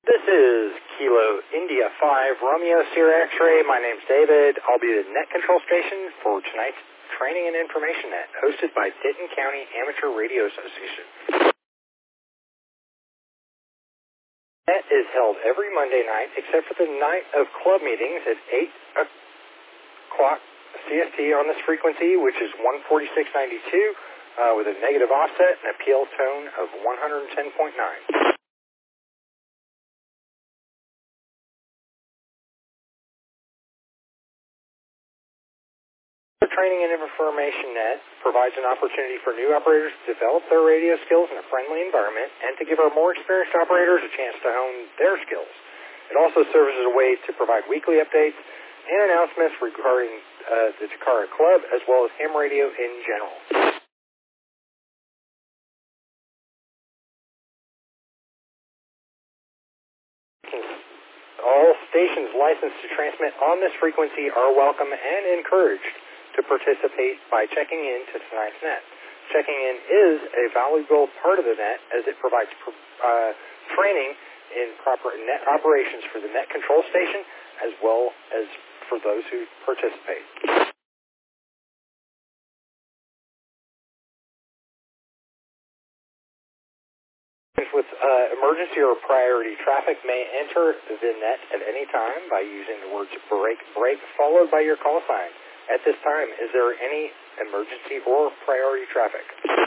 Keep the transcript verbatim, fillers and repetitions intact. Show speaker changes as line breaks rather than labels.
This is Kilo India five Romeo Sierra X-Ray. My name's David. I'll be the net control station for tonight's Training and Information Net, hosted by Denton County Amateur Radio Association. Net is held every Monday night, except for the night of club meetings at eight o'clock C S T on this frequency, which is one forty-six ninety-two, uh, with a negative offset and a P L tone of one ten point nine. The Training and Information Net provides an opportunity for new operators to develop their radio skills in a friendly environment and to give our more experienced operators a chance to hone their skills. It also serves as a way to provide weekly updates and announcements regarding uh, the Takara Club as well as ham radio in general. All stations licensed to transmit on this frequency are welcome and encouraged to participate by checking in to tonight's net. Checking in is a valuable part of the net as it provides uh, training in proper net operations for the net control station as well as for those who participate. With uh, emergency or priority traffic may enter the net at any time by using the words break, break, followed by your call sign. At this time, is there any emergency or priority traffic?